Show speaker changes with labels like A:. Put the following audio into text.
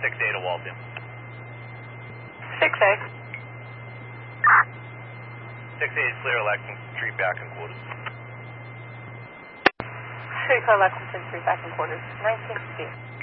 A: 6A to Waltham.
B: 6A.
A: 6A is clear, Lexington Street back in quarters.
B: Streetcar Lexington Street back in quarters. 1950.